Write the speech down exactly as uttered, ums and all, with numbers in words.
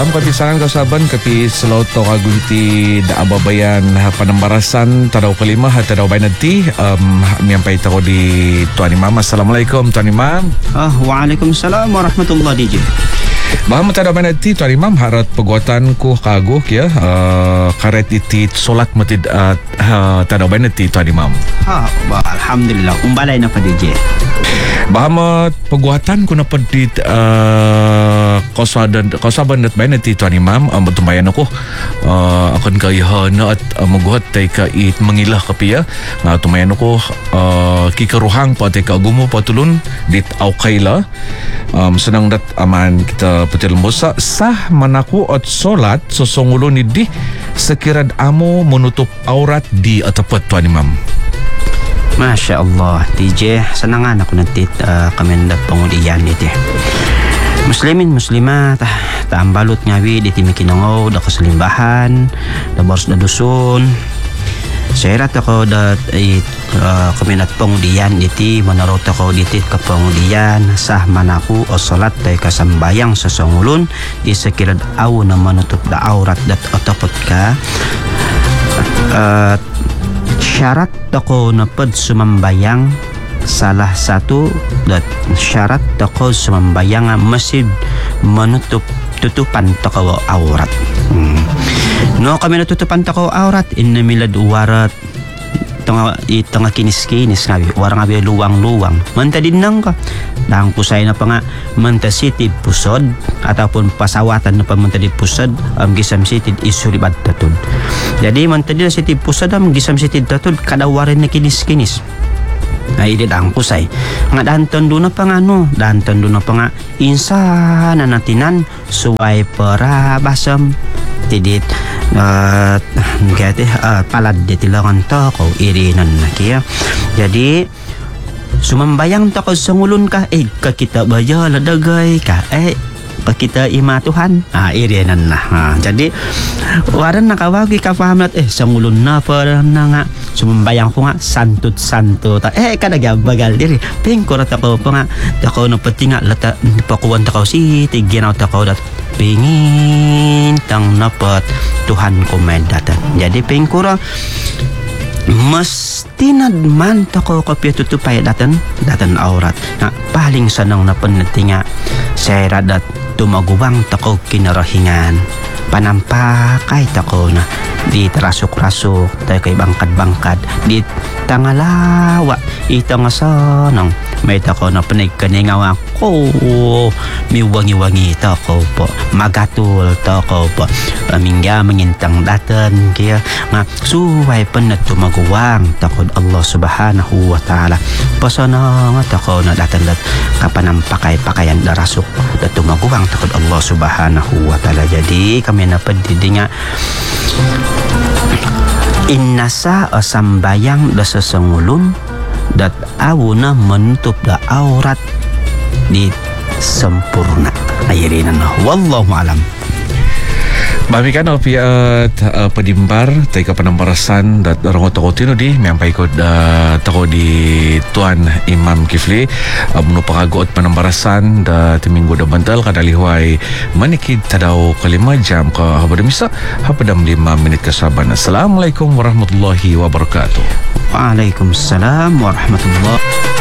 Baham kapisangan kasaban kapi selaw to kagunti da ababayan ha panambarasan tadaw kalima ha tadaw baynati um miyampay tako di Tuan Imam. Assalamualaikum Tuan Imam. Ah, waalaikumsalam warahmatullahi wabarakatuh. Baham tadaw baynati Tuan Imam harat pagwatan ko kagok ya uh, karet iti solat matid at uh, tadaw baynati Tuan Imam. Ha, ba, alhamdulillah umbalay na pa D J. Bahamat pagwatan ko na pa di uh, kasaban kasaban at baynati Tuan Imam um, tumbayan ako uh, akan kayahana at uh, maghuhat tay ka it mangilah kapiya nga tumayan ako uh, kikaruhang pati kagumo patulun dit awkayla um, senang dat aman kita patilumbosa sah manaku at solat sosongulo ni di sekirad amo menutup aurat di atapat Tuan Imam. Masya Allah D J, senangan ako nantit uh, kamendat pangulian dito. Muslimin muslimat taambalot ngawi diti mikinangaw da kasalimbahan da boros da dusun. Serat ako da uh, kamendat pangulian diti manarot ako diti ka pangulian sah manaku o salat tay kasambayang sa sangulun di sekirad aw na manutup da aurat dat otapot ka uh, syarat ako na pad sumambayang salah satu dat syarat ako sumambayang masih menutup tutupan toko aurat. Hmm. No kami natutupan toko aurat inna milad warat tanga itanga kinis-kinis ngabi warang ngabi luwang-luwang manta dinang ka dang pusay na pa nga manta sitid pusod ataupun pasawatan na pa manta di pusod am um, gisam sitid isulibad tatod. Jadi manta di sitid pusod am gisam sitid tatod kadawarin na kinis-kinis ay di dang pusay nga danton do na pa nga no danton do na pa nga insa na natinan suway para basam tidit uh, gati uh, palad di tilangan to ko irinan na kaya jadi sumambayang to ko sangulun ka eh ka kita baya ladagay ka eh ka kita ima Tuhan ah irinan na ha. Jadi waran nakawagi ka pahamlat eh sangulun na para na nga sumambayang ko nga santut santo ta eh kadagya bagal diri pengko rata ko pa nga tako no patinga lata pakuwan ta ko si tiginaw ta ko dat pingin tang napat Tuhan ko medatan. Jadi pengkura mesti nadman tako kapya tutupay datan datan aurat na paling sanang na panatinga saya radat tumaguwang tako kinarahingan panampakay tako na di terasuk-rasuk tayo kay bangkad-bangkad di tangalawa itang asanang may tako na panigkaningawa ko miwangi-wangi tako po magatul tako po pamingga mangintang datan kaya nga suway pa na tumaguwang takod Allah subhanahu wa ta'ala pasana nga tako na datan dat kapanampakay-pakayan darasuk na tumaguwang takod Allah subhanahu wa ta'ala. Jadi kami napadidi nga innasa o sambayang da sasangulun dat awo na menutup da aurat di sempurna ayirinan na wallahu alam. Mamikan o piat uh, padimbar tay ka panambarasan dat rangot ako tino di miyampay ko da tako di Tuan Imam Kifli uh, munu pakagoot panambarasan da timinggo da bantal kadalihway manikid tadaw kalima jam ka habadamisa hapadam lima menit kasaban. Assalamualaikum warahmatullahi wabarakatuh. Waalaikumsalam warahmatullahi